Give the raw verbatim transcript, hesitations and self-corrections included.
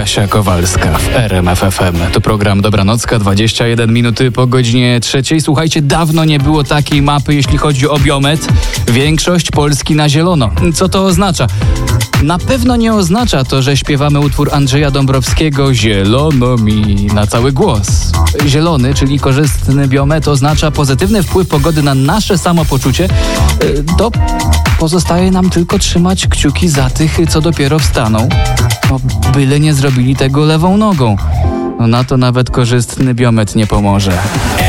Kasia Kowalska w R M F F M. To program Dobranocka, dwadzieścia jeden minuty po godzinie trzeciej. Słuchajcie, dawno nie było takiej mapy, jeśli chodzi o biometr. Większość Polski na zielono. Co to oznacza? Na pewno nie oznacza to, że śpiewamy utwór Andrzeja Dąbrowskiego Zielono mi na cały głos. Zielony, czyli korzystny biometr, oznacza pozytywny wpływ pogody na nasze samopoczucie. To pozostaje nam tylko trzymać kciuki za tych, co dopiero wstaną. No, byle nie zrobili tego lewą nogą. No, na to nawet korzystny biometr nie pomoże.